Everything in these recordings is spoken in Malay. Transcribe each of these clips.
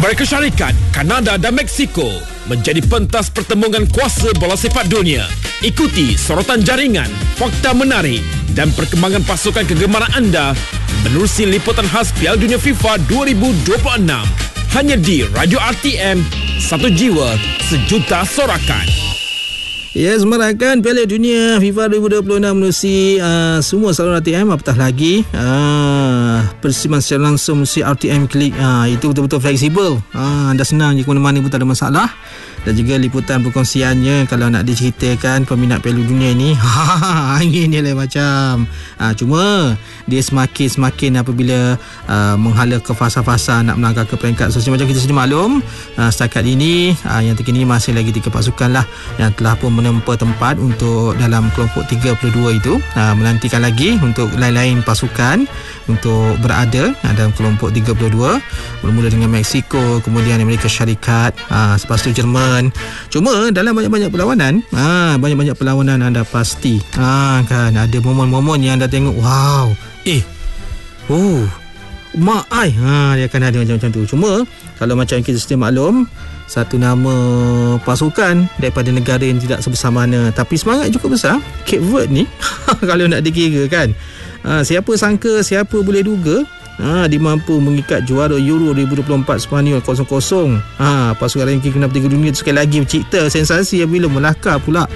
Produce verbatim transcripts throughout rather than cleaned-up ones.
Amerika Syarikat, Kanada dan Mexico menjadi pentas pertembungan kuasa bola sepak dunia. Ikuti sorotan jaringan, fakta menarik dan perkembangan pasukan kegemaran anda menerusi liputan khas Piala Dunia FIFA dua ribu dua puluh enam. Hanya di Radio R T M, satu jiwa, sejuta sorakan. Ya, semarakan Piala Dunia FIFA dua ribu dua puluh enam menerusi uh, semua saluran R T M. Apatah lagi uh, persiapan secara langsung menerusi R T M Klik. uh, Itu betul-betul fleksibel. uh, Anda senang je ke mana-mana pun tak ada masalah. Dan juga liputan perkongsiannya, kalau nak diceritakan peminat Piala Dunia ni, angin dia lain macam. uh, Cuma dia semakin-semakin apabila uh, menghala ke fasa-fasa nak melangkah ke peringkat sosial. Macam kita sedia maklum, uh, setakat ini uh, yang terkini masih lagi tiga pasukan lah yang telah pun menempa tempat untuk dalam kelompok tiga puluh dua itu. uh, Menantikan lagi untuk lain-lain pasukan untuk berada uh, dalam kelompok tiga puluh dua, bermula dengan Mexico, kemudian Amerika Syarikat, uh, lepas tu Jerman. Cuma dalam banyak-banyak perlawanan, uh, banyak-banyak perlawanan anda pasti uh, kan ada momen-momen yang anda tengok, wow, eh oh mak ai, ha, dia akan ada macam-macam tu. Cuma kalau macam kita sedia maklum, satu nama pasukan daripada negara yang tidak sebesar mana tapi semangat cukup besar, Cape Verde ni. Kalau nak dikira kan, ha, siapa sangka, siapa boleh duga, ha, dia mampu mengikat juara Euro dua ribu dua puluh empat Sepanyol kosong kosong. Ha, pasukan ranking keenam tiga dunia itu sekali lagi mencipta sensasi apabila melakar pula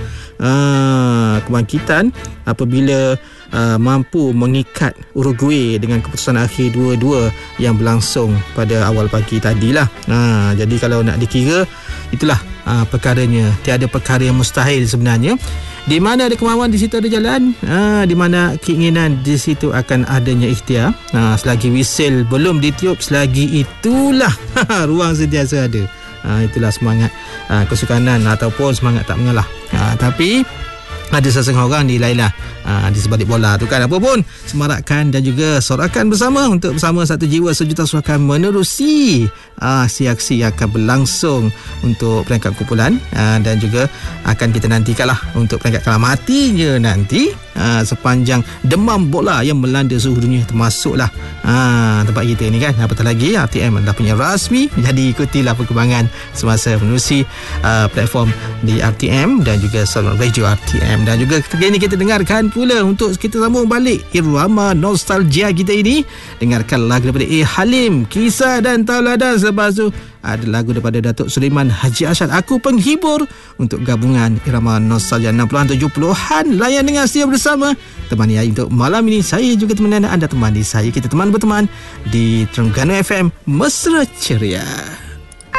ha, kebangkitan apabila uh, mampu mengikat Uruguay dengan keputusan akhir dua dua yang berlangsung pada awal pagi tadilah. Ha, jadi kalau nak dikira, itulah uh, perkaranya. Tiada perkara yang mustahil sebenarnya. Di mana ada kemahuan, di situ ada jalan. Ha, di mana keinginan, di situ akan adanya ikhtiar. Ha, selagi whistle belum ditiup, selagi itulah ruang sentiasa ada. Ha, itulah semangat ha, kesukanan ataupun semangat tak mengalah. Ha, tapi ada setengah orang nilailah ha, di sebalik bola tu kan. Apa pun, semarakkan dan juga sorakan bersama untuk bersama satu jiwa sejuta sorakan menerusi ha, aksi-aksi yang akan berlangsung untuk peringkat kumpulan, ha, dan juga akan kita nantikanlah untuk peringkat kalah matinya nanti ha, sepanjang demam bola yang melanda seluruh dunia, termasuklah ha, tempat kita ni kan. Apatah lagi R T M adalah punya rasmi, jadi ikutilah perkembangan semasa menerusi uh, platform di R T M dan juga saluran radio R T M. Dan juga ketika ini kita dengarkan pula untuk kita sambung balik irama nostalgia kita ini, dengarkan lagu daripada A. Halim, Kisah dan Tauladan. Selepas tu ada lagu daripada Datuk Sulaiman Haji Ashad, Aku Penghibur, untuk gabungan irama nostalgia enam puluhan tujuh puluhan. Layan dengan setia bersama temani saya untuk malam ini. Saya juga teman anda, anda temani saya, kita teman berteman di Terengganu F M, Mesra Ceria.